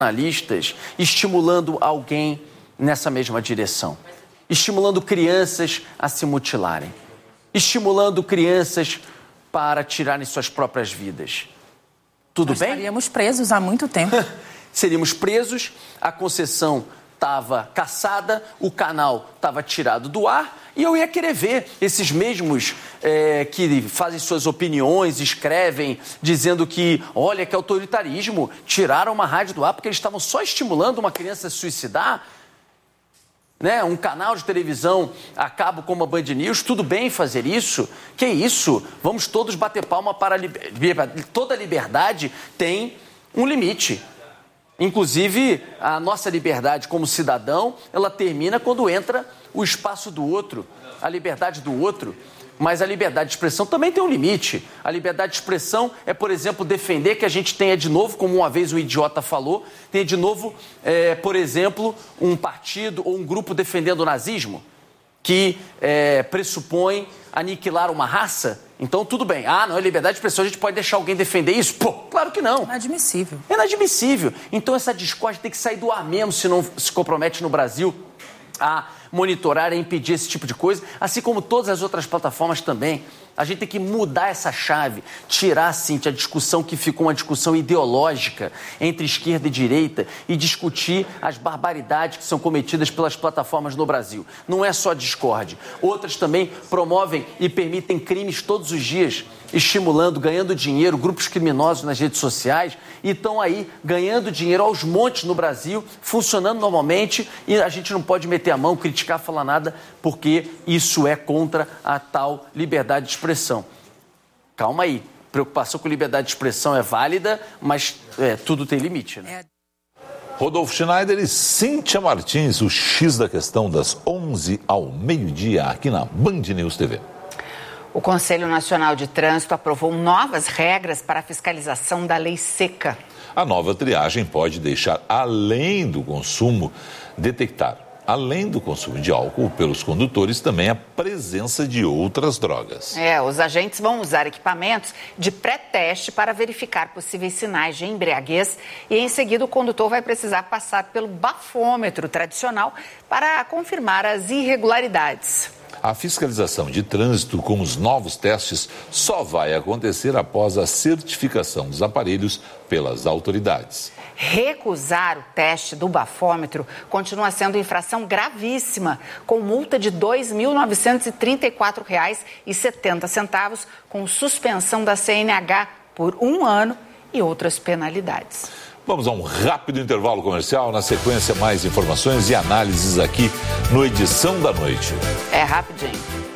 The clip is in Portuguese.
jornalistas estimulando alguém nessa mesma direção, estimulando crianças a se mutilarem, estimulando crianças para tirarem suas próprias vidas. Tudo bem? Estaríamos presos há muito tempo. Seríamos presos, a concessão estava cassada, o canal estava tirado do ar e eu ia querer ver esses mesmos que fazem suas opiniões, escrevem, dizendo que, olha, que autoritarismo, tiraram uma rádio do ar porque eles estavam só estimulando uma criança a se suicidar. Né? Um canal de televisão a cabo como a Band News, tudo bem fazer isso? Que isso? Vamos todos bater palma para toda liberdade tem um limite. Inclusive, a nossa liberdade como cidadão, ela termina quando entra o espaço do outro, a liberdade do outro. Mas a liberdade de expressão também tem um limite. A liberdade de expressão é, por exemplo, defender que a gente tenha de novo, como uma vez o idiota falou, tenha de novo, por exemplo, um partido ou um grupo defendendo o nazismo, que pressupõe aniquilar uma raça. Então, tudo bem. Ah, não é liberdade de expressão, a gente pode deixar alguém defender isso? Pô, claro que não. Inadmissível. É inadmissível. Então, essa discórdia tem que sair do ar mesmo, se não se compromete no Brasil a monitorar e impedir esse tipo de coisa, assim como todas as outras plataformas também. A gente tem que mudar essa chave, tirar, Cíntia, a discussão que ficou uma discussão ideológica entre esquerda e direita e discutir as barbaridades que são cometidas pelas plataformas no Brasil. Não é só discórdia. Outras também promovem e permitem crimes todos os dias, estimulando, ganhando dinheiro, grupos criminosos nas redes sociais e estão aí ganhando dinheiro aos montes no Brasil, funcionando normalmente e a gente não pode meter a mão, criticar, falar nada, porque isso é contra a tal liberdade de expressão. Calma aí, preocupação com liberdade de expressão é válida, mas tudo tem limite, né? Rodolfo Schneider e Cíntia Martins, o X da questão das 11 ao meio-dia aqui na Band News TV. O Conselho Nacional de Trânsito aprovou novas regras para a fiscalização da lei seca. A nova triagem pode deixar, além do consumo de álcool pelos condutores, também a presença de outras drogas. Os agentes vão usar equipamentos de pré-teste para verificar possíveis sinais de embriaguez e, em seguida, o condutor vai precisar passar pelo bafômetro tradicional para confirmar as irregularidades. A fiscalização de trânsito com os novos testes só vai acontecer após a certificação dos aparelhos pelas autoridades. Recusar o teste do bafômetro continua sendo infração gravíssima, com multa de R$ 2.934,70, com suspensão da CNH por 1 ano e outras penalidades. Vamos a um rápido intervalo comercial. Na sequência, mais informações e análises aqui no Edição da Noite. É rapidinho.